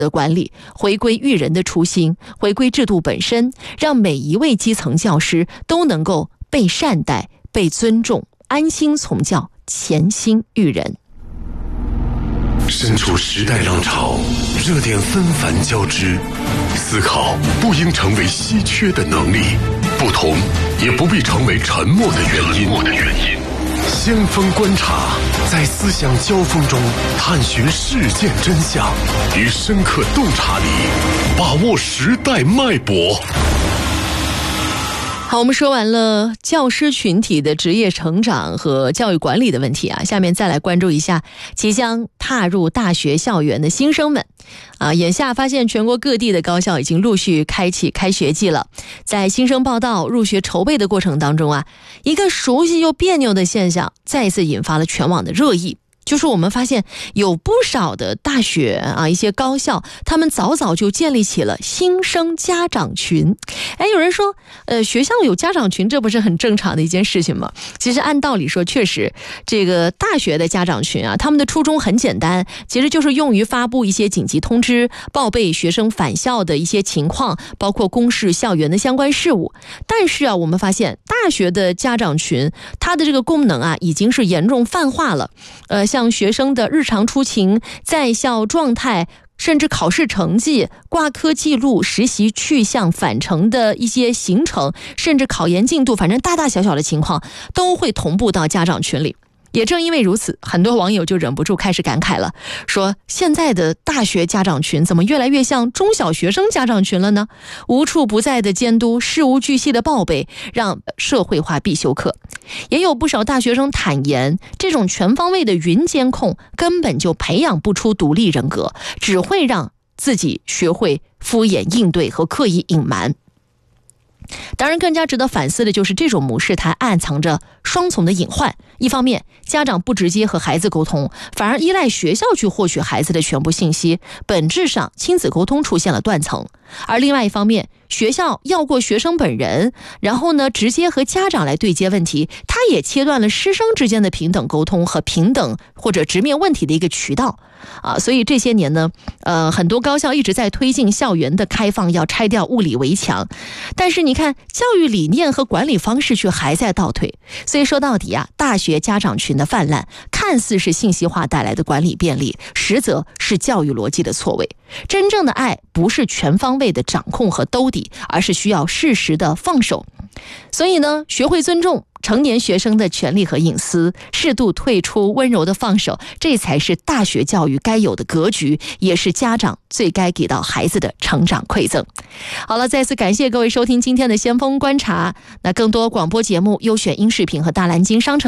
的管理，回归育人的初心，回归制度本身，让每一位基层教师都能够被善待、被尊重，安心从教，潜心育人。 身处时代浪潮，热点纷繁交织，思考不应成为稀缺的能力，不同也不必成为沉默的原因。先锋观察，在思想交锋中探寻事件真相，于深刻洞察里把握时代脉搏。 好，我们说完了教师群体的职业成长和教育管理的问题啊，下面再来关注一下即将踏入大学校园的新生们啊。眼下发现全国各地的高校已经陆续开启开学季了，在新生报到、入学筹备的过程当中啊，一个熟悉又别扭的现象再一次引发了全网的热议。就是我们发现有不少的大学啊，一些高校，他们早早就建立起了新生家长群。有人说学校有家长群，这不是很正常的一件事情吗？其实按道理说，确实这个大学的家长群啊，他们的初衷很简单，其实就是用于发布一些紧急通知，报备学生返校的一些情况，包括公示校园的相关事务。但是啊，我们发现大学的家长群，它的这个功能啊，已经是严重泛化了。像学生的日常出勤、在校状态，甚至考试成绩、挂科记录、实习去向、返程的一些行程，甚至考研进度，反正大大小小的情况都会同步到家长群里。也正因为如此，很多网友就忍不住开始感慨了，说现在的大学家长群怎么越来越像中小学生家长群了呢？无处不在的监督，事无巨细的报备，让社会化必修课。也有不少大学生坦言，这种全方位的云监控根本就培养不出独立人格，只会让自己学会敷衍应对和刻意隐瞒。当然，更加值得反思的就是这种模式，它暗藏着双重的隐患。一方面，家长不直接和孩子沟通，反而依赖学校去获取孩子的全部信息，本质上亲子沟通出现了断层。而另外一方面，学校要过学生本人，然后呢，直接和家长来对接问题，它也切断了师生之间的平等沟通和平等或者直面问题的一个渠道啊。所以这些年呢，很多高校一直在推进校园的开放，要拆掉物理围墙，但是你看，教育理念和管理方式却还在倒退。所以说到底啊，大学家长群的泛滥，看似是信息化带来的管理便利，实则是教育逻辑的错位。真正的爱不是全方位的掌控和兜底，而是需要适时的放手。所以呢，学会尊重成年学生的权利和隐私，适度退出，温柔的放手，这才是大学教育该有的格局，也是家长最该给到孩子的成长馈赠。好了，再次感谢各位收听今天的先锋观察。那更多广播节目、优选音视频和大蓝鲸商城